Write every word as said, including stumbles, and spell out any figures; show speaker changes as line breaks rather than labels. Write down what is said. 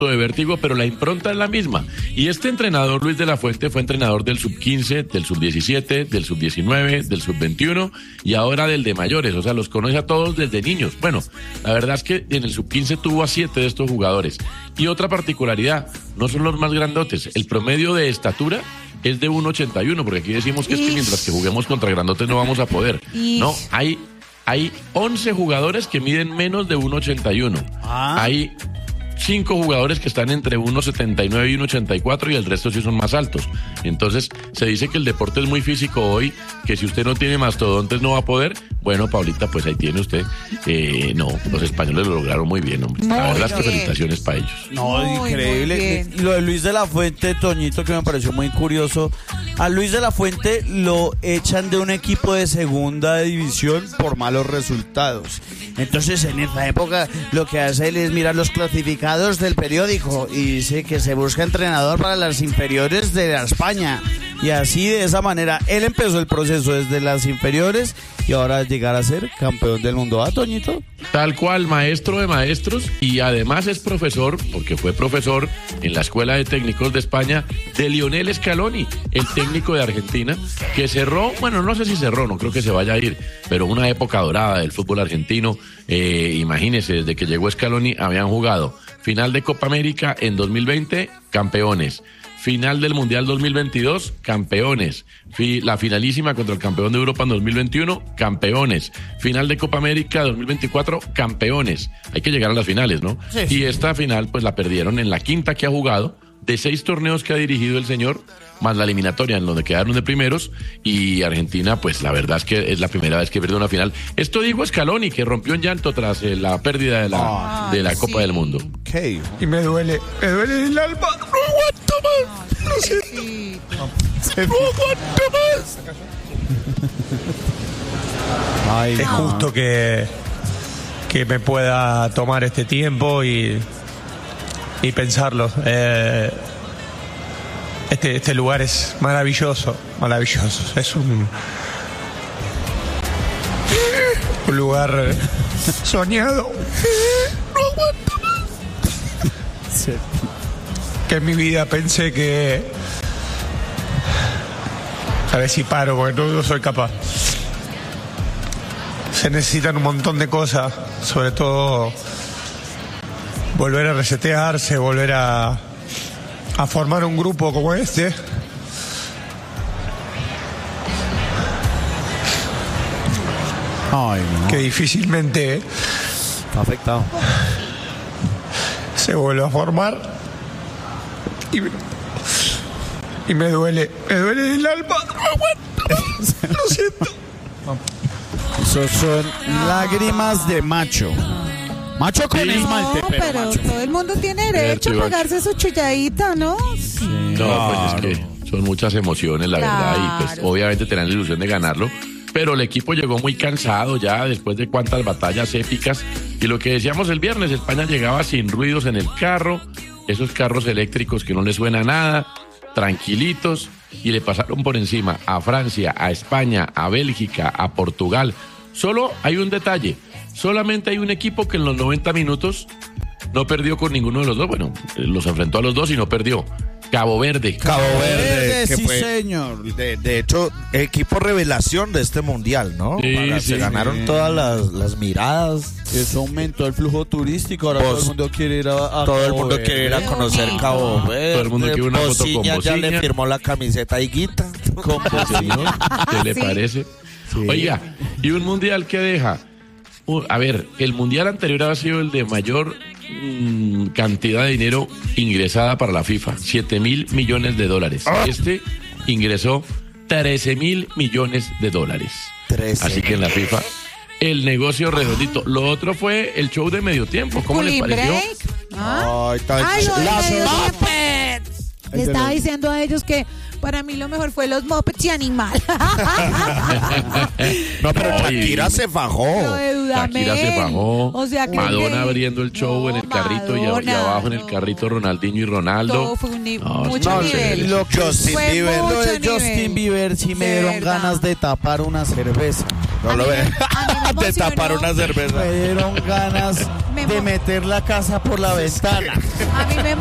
de vértigo, pero la impronta es la misma. Y este entrenador, Luis de la Fuente, fue entrenador del sub quince, del sub diecisiete, del sub diecinueve, del sub veintiuno y ahora del de mayores. O sea, los conoce a todos desde niños. Bueno, la verdad es que en el sub quince tuvo a siete de estos jugadores. Y otra particularidad, no son los más grandotes. El promedio de estatura es de uno ochenta y uno, porque aquí decimos que es que mientras que juguemos contra grandotes no vamos a poder. No, hay, hay once jugadores que miden menos de uno ochenta y uno. Ah. Hay cinco jugadores que están entre uno setenta y nueve y uno ochenta y cuatro y el resto sí son más altos. Entonces, se dice que el deporte es muy físico hoy, que si usted no tiene mastodontes no va a poder. Bueno, Paulita, pues ahí tiene usted. Eh, no, los españoles lo lograron muy bien, hombre.
Muy
la verdad es que
bien.
felicitaciones para ellos.
No,
Muy,
increíble.
muy
Y lo de Luis de la Fuente, Toñito, que me pareció muy curioso. A Luis de la Fuente lo echan de un equipo de segunda división por malos resultados. Entonces, en esa época, lo que hace él es mirar los clasificados del periódico y dice que se busca entrenador para las inferiores de la España. Y así, de esa manera, él empezó el proceso desde las inferiores y ahora llegar a ser campeón del mundo. ¿Ah, Toñito?
Tal cual, maestro de maestros, y además es profesor, porque fue profesor en la Escuela de Técnicos de España, de Lionel Scaloni, el técnico de Argentina, que cerró, bueno, no sé si cerró, no creo que se vaya a ir, pero una época dorada del fútbol argentino. Eh, imagínense, desde que llegó Scaloni habían jugado final de Copa América en dos mil veinte, campeones. Final del Mundial dos mil veintidós, campeones. Fi- la finalísima contra el campeón de Europa en dos mil veintiuno, campeones. Final de Copa América dos mil veinticuatro, campeones. Hay que llegar a las finales, ¿no?
Sí.
Y esta final, pues la perdieron en la quinta que ha jugado, de seis torneos que ha dirigido el señor, más la eliminatoria en donde quedaron de primeros, y Argentina, pues la verdad es que es la primera vez que pierde una final. Esto dijo Scaloni, que rompió en llanto tras eh, la pérdida de la, de la Copa
sí.
del Mundo.
¿Qué?
Y me duele, me duele el alma. No aguanto más. Lo siento. No aguanto más.
Ay,
Es
no.
justo que, que me pueda tomar este tiempo y, y pensarlo. Eh, este, este lugar es maravilloso, maravilloso. Es un, un lugar soñado. No aguanto más.
Sí.
Que en mi vida pensé que... A ver si paro, porque no, no soy capaz. Se necesitan un montón de cosas, sobre todo volver a resetearse, volver a, a formar un grupo como este.
Ay, no.
Que difícilmente
Está afectado.
se vuelve a formar. Y, y me duele, me duele el alma. No aguanto. Lo siento.
Esos son lágrimas de macho. Macho con
Sí.
esmalte,
No,
pero,
pero
macho.
todo el mundo tiene derecho a
Cierto,
pegarse su chulladita, ¿no?
No, pues es que son muchas emociones, la verdad, y pues
Claro.
obviamente tenían la ilusión de ganarlo, pero el equipo llegó muy cansado ya después de cuantas batallas épicas, y lo que decíamos el viernes, España llegaba sin ruidos en el carro, esos carros eléctricos que no les suena nada, tranquilitos, y le pasaron por encima a Francia, a España, a Bélgica, a Portugal. Solo hay un detalle, solamente hay un equipo que en los noventa minutos no perdió con ninguno de los dos, bueno, los enfrentó a los dos y no perdió. Cabo Verde.
Cabo Verde,
Verde,
que
sí,
fue,
señor.
de, de hecho, equipo revelación de este mundial, ¿no?
Sí,
Para-
sí.
se ganaron todas las, las miradas.
Eso aumentó el flujo turístico. Ahora
Pues,
todo el mundo quiere ir a, a
Todo el
Cabo
mundo
Verde.
quiere ir a
Qué
conocer
bonito.
Cabo Verde.
Todo el mundo quiere una foto con
Bociña ya le
Bociña.
firmó la camiseta a Higuita.
Con Bociña.
¿Qué le
Sí.
parece? Oiga, y un mundial que deja. Uh, a ver, el mundial anterior ha sido el de mayor mm, cantidad de dinero ingresada para la FIFA, siete mil millones de dólares. Este ingresó trece mil millones de dólares.
trece.
Así que en la FIFA, el negocio redondito. Lo otro fue el show de medio tiempo. ¿Cómo les
Cooling
pareció?
break. ¿Ah?
Ay, tan-
Ay, lo de
las
medio
Muppets.
Le estaba diciendo a ellos que para mí lo mejor fue los Muppets y Animal.
No, pero
Ay.
Shakira se fajó.
Lo de Dudamel.
Shakira se bajó.
O sea que
Madonna
que-
abriendo el show
No,
en el carrito y, a- y
Madonna,
abajo en el
no.
carrito Ronaldinho y Ronaldo.
Todo fue un ni-
No,
mucho
no,
nivel.
sí.
Lo que
Justin
Fue
Bieber.
mucho
Lo de
nivel.
Justin Bieber sí me
De
dieron
verdad.
ganas de tapar una cerveza.
No lo
A mí
ve.
me- a mí me
Te
emocionó.
taparon una cerveza.
Me dieron ganas.
Me me
de
mo-
meter la casa por la ventana.
a mí me